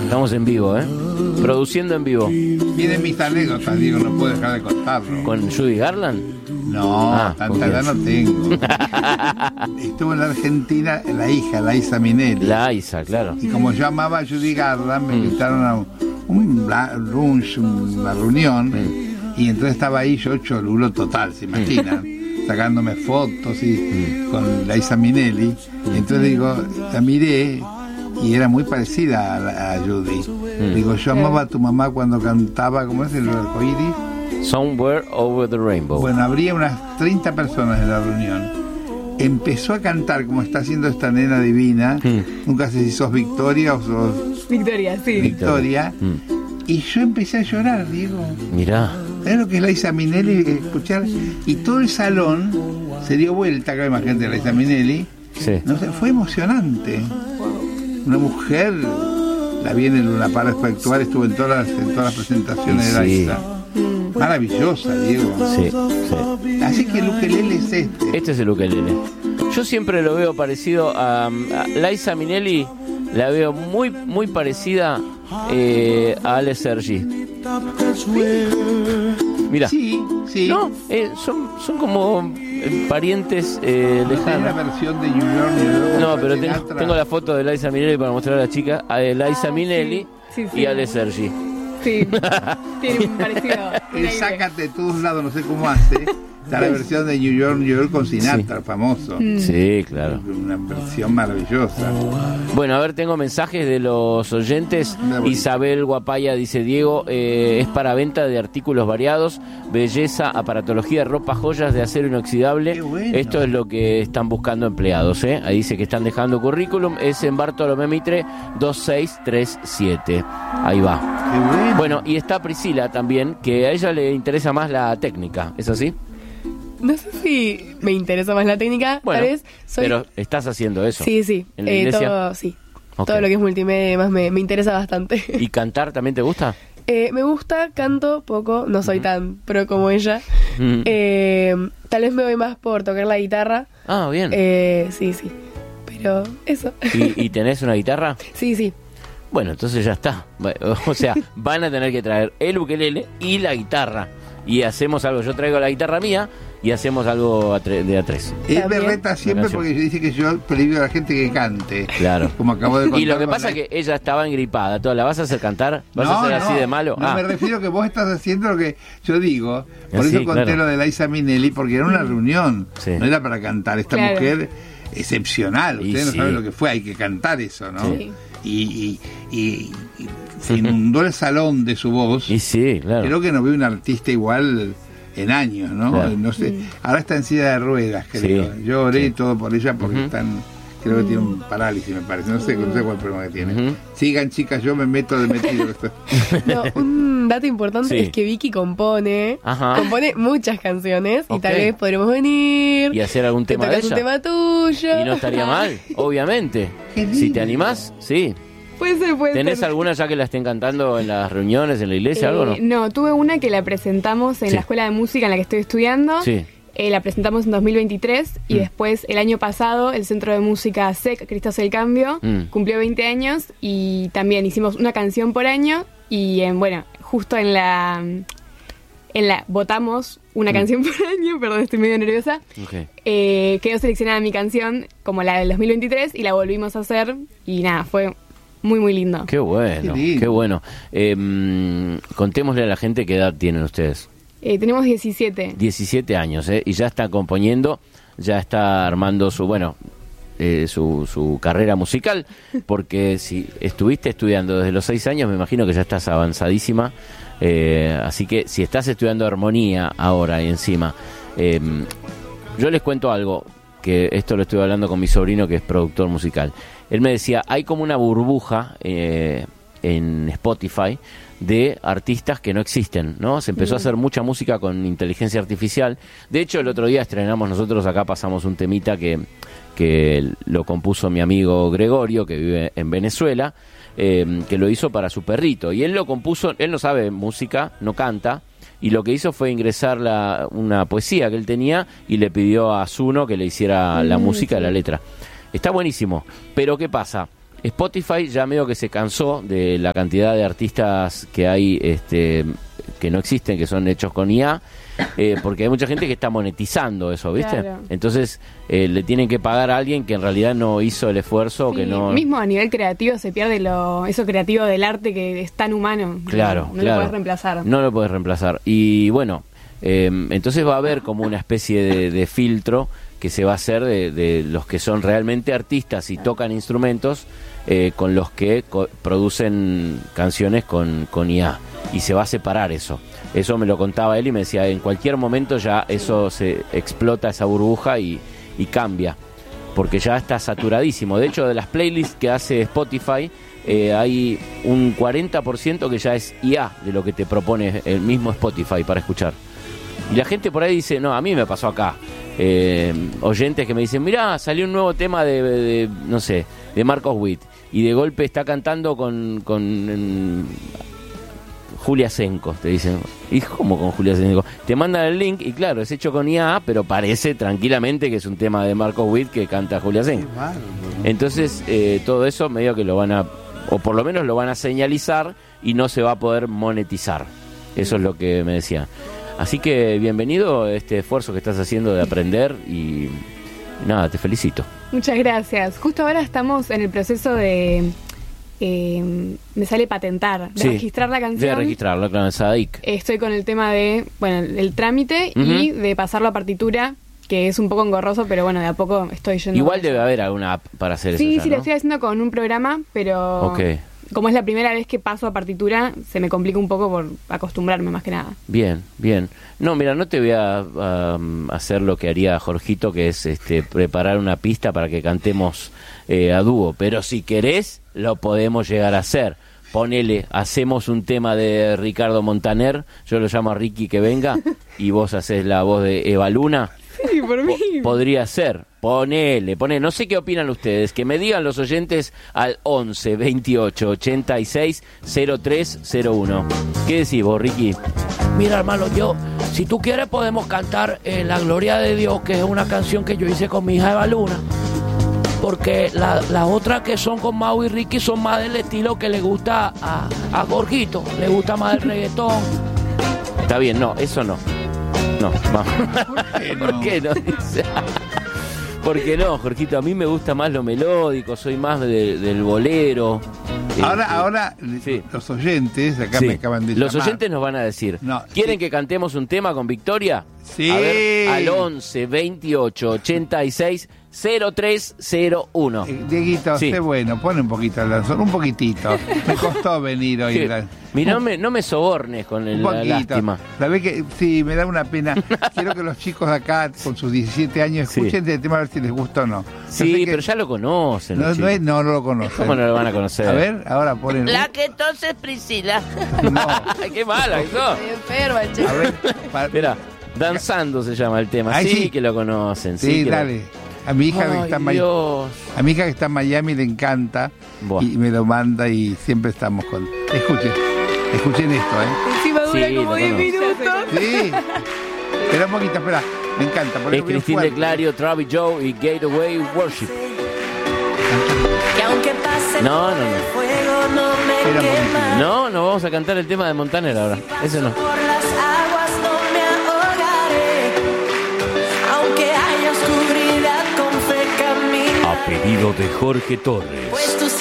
Estamos en vivo, produciendo en vivo. Miren mis anécdotas, digo, no puedo dejar de contarlo. ¿Con Judy Garland? No, tanta edad no tengo. Estuvo en la Argentina la hija, la Isa Minelli. La Isa, claro. Y como yo amaba a Judy Garland, me invitaron a una reunión. Y entonces estaba ahí yo cholulo total, ¿se imaginan? Sacándome fotos y con la Isa Minelli. Entonces digo, la miré y era muy parecida a Judy. Digo, yo amaba a tu mamá cuando cantaba, ¿cómo es el arcoíris? Somewhere Over the Rainbow. Bueno, habría unas 30 personas en la reunión. Empezó a cantar como está haciendo esta nena divina. Nunca sé si sos Victoria o sos... Victoria, sí. Victoria. Y yo empecé a llorar, Diego. Mirá. ¿Sabes lo que es la Isa Minelli? Escuchar. Y todo el salón se dio vuelta, acá imagínate la Isa Minelli. Sí. No sé, fue emocionante. Una mujer, la vi en el Luna Park Espectral, estuvo en todas las presentaciones de la Isa. Maravillosa, Diego. Sí, sí. Así que el ukelele es este. Este es el ukelele. Yo siempre lo veo parecido a Liza Minnelli, la veo muy, muy parecida a Ale Sergi. Mira. Sí, sí. No, son como parientes lejanos. ¿No la versión de New York, New York? No, pero tengo la foto de Liza Minnelli para mostrar a la chica, a Liza Minnelli y Ale Sergi. Sí, tiene un parecido. Sácate de todos lados, no sé cómo hace. Está la versión de New York con Sinatra, famoso. Sí, claro. Una versión maravillosa. Bueno, a ver, tengo mensajes de los oyentes. Isabel Guapaya dice: Diego, es para venta de artículos variados, belleza, aparatología, ropa, joyas de acero inoxidable. Bueno. Esto es lo que están buscando empleados, Ahí dice que están dejando currículum. Es en Bartolomé Mitre 2637. Ahí va. Qué bueno. Bueno, y está Priscila también, que a ella le interesa más la técnica, ¿es así? No sé si me interesa más la técnica, Bueno, tal vez pero estás haciendo eso. Sí, sí. ¿En la iglesia? Todo, sí. Okay. Todo lo que es multimedia y demás me interesa bastante. ¿Y cantar también te gusta? Me gusta, canto poco, no soy tan pro como ella. Tal vez me voy más por tocar la guitarra. Ah, bien. Sí, sí. Pero eso. ¿Y tenés una guitarra? Sí, sí. Bueno, entonces ya está. O sea, van a tener que traer el ukelele y la guitarra. Y hacemos algo. Yo traigo la guitarra mía y hacemos algo de A3. Él me reta siempre porque dice que yo prohíbo a la gente que cante. Claro. Como acabo de contar. Y lo que pasa es que ella estaba engripada. ¿La vas a hacer cantar? ¿Vas a hacer así de malo? No, me refiero que vos estás haciendo lo que yo digo. Por eso conté claro. lo de Liza Minnelli, porque era una reunión. Sí. No era para cantar. Esta mujer excepcional. Ustedes no saben lo que fue. Hay que cantar eso, ¿no? Sí. Y se inundó el salón de su voz. Y sí, claro. Creo que no veo un artista igual en años, ¿no? Claro. No sé. Ahora está en silla de ruedas, creo. Sí. Yo oré y todo por ella porque creo que tiene un parálisis, me parece. No sé cuál problema que tiene. Sigan, chicas, yo me meto de metido. No, un dato importante es que Vicky compone muchas canciones y tal vez podremos venir y hacer algún tema de ella. Un tema tuyo. Y no estaría mal, obviamente. Si te animás, sí. Puede ser. ¿Tenés alguna ya que la estén cantando en las reuniones, en la iglesia, algo no? No, tuve una que la presentamos en la escuela de música en la que estoy estudiando. Sí. La presentamos en 2023 y después el año pasado el Centro de Música SEC, Cristo hace el Cambio, cumplió 20 años y también hicimos una canción por año y justo en la votamos una canción por año, perdón, estoy medio nerviosa. Quedó seleccionada mi canción como la del 2023 y la volvimos a hacer y nada, fue muy muy lindo. Qué bueno, qué bueno. Contémosle a la gente qué edad tienen ustedes. Tenemos 17. 17 años, y ya está componiendo, ya está armando su carrera musical, porque si estuviste estudiando desde los 6 años, me imagino que ya estás avanzadísima, así que si estás estudiando armonía ahora y encima, yo les cuento algo, que esto lo estuve hablando con mi sobrino que es productor musical. Él me decía, hay como una burbuja en Spotify de artistas que no existen, ¿no? Se empezó a hacer mucha música con inteligencia artificial. De hecho, el otro día estrenamos nosotros, acá pasamos un temita que lo compuso mi amigo Gregorio, que vive en Venezuela, que lo hizo para su perrito. Y él lo compuso, él no sabe música, no canta, y lo que hizo fue ingresar una poesía que él tenía y le pidió a Zuno que le hiciera la música y la letra. Está buenísimo, pero ¿qué pasa? Spotify ya medio que se cansó de la cantidad de artistas que hay que no existen, que son hechos con IA, porque hay mucha gente que está monetizando eso, ¿viste? Claro. Entonces le tienen que pagar a alguien que en realidad no hizo el esfuerzo, que no... Mismo a nivel creativo se pierde eso creativo del arte que es tan humano. Claro, no lo puedes reemplazar. No lo puedes reemplazar. Y bueno, entonces va a haber como una especie de filtro que se va a hacer de los que son realmente artistas y tocan instrumentos con los que producen canciones con IA. Y se va a separar eso. Eso me lo contaba él y me decía, en cualquier momento ya eso se explota, esa burbuja y cambia. Porque ya está saturadísimo. De hecho, de las playlists que hace Spotify, hay un 40% que ya es IA de lo que te propone el mismo Spotify para escuchar. Y la gente por ahí dice, no, a mí me pasó acá. Oyentes que me dicen, mirá, salió un nuevo tema de no sé, de Marcos Witt. Y de golpe está cantando con Julia Senko, te dicen. ¿Y cómo con Julia Senko? Te mandan el link y claro, es hecho con IA, pero parece tranquilamente que es un tema de Marcos Witt que canta Julia Senko. Entonces, todo eso medio que lo van a, o por lo menos lo van a señalizar y no se va a poder monetizar. Eso es lo que me decía. Así que bienvenido a este esfuerzo que estás haciendo de aprender y nada, te felicito. Muchas gracias. Justo ahora estamos en el proceso de... me sale patentar, de registrar la canción. De registrarla, claro, en SADIC. Estoy con el tema de, bueno, el trámite y de pasarlo a partitura, que es un poco engorroso, pero bueno, de a poco estoy yendo. Igual debe haber alguna app para hacer eso. Sí, ya, sí, ¿no? lo estoy haciendo con un programa, pero como es la primera vez que paso a partitura, se me complica un poco por acostumbrarme más que nada. Bien, bien. No, mira, no te voy a hacer lo que haría Jorgito, que es preparar una pista para que cantemos a dúo, pero si querés, lo podemos llegar a hacer. Ponele, hacemos un tema de Ricardo Montaner, yo lo llamo a Ricky que venga, y vos haces la voz de Eva Luna. Sí, por mí. Podría ser. Ponele. No sé qué opinan ustedes. Que me digan los oyentes al 11 28 86 0301. ¿Qué decís vos, Ricky? Mira, hermano, si tú quieres podemos cantar La Gloria de Dios, que es una canción que yo hice con mi hija Eva Luna. Porque las otras que son con Mau y Ricky son más del estilo que le gusta a Jorgito. Le gusta más el reggaetón. Está bien, no, eso no. No, vamos. ¿Por qué no? ¿Por qué no? ¿Por qué no, Jorgito? A mí me gusta más lo melódico, soy más del bolero. Ahora sí. Los oyentes, acá me acaban de los llamar. oyentes nos van a decir, ¿quieren que cantemos un tema con Victoria? Sí. A ver, al 11 28 86 0301. Dieguito, sé bueno, pone un poquito el lanzón, un poquitito. Me costó venir hoy. Sí. Mira, no me sobornes con la lástima. La vez que sí, me da una pena. Quiero que los chicos de acá, con sus 17 años, escuchen este tema a ver si les gusta o no. Sí, pero ya lo conocen. No lo conocen. ¿Cómo no lo van a conocer? A ver, ahora ponen. La que entonces Priscila. No. Ay, qué mala que sos. Enferma, che. A ver, Espera, Danzando se llama el tema. Ay, sí, que lo conocen. Sí, dale. A mi hija que está Dios. en Miami le encanta. Buah. Y me lo manda y siempre estamos con. Escuchen esto, Encima dura como 10 lo minutos. Sí. Espera un poquito, espera. Me encanta. Es Cristina de Clario, Travis Joe y Gateway Worship. Que aunque pase No. fuego no me quema. No vamos a cantar el tema de Montaner ahora. Eso no. Por las aguas no me ahogaré. Aunque haya oscuridad con fe camino. A pedido de Jorge Torres. Pues tú